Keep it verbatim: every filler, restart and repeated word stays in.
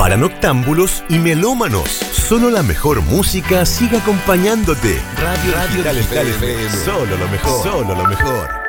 para noctámbulos y melómanos. Solo la mejor música sigue acompañándote. Radio, Radio Digital F M. Solo lo mejor. Solo lo mejor.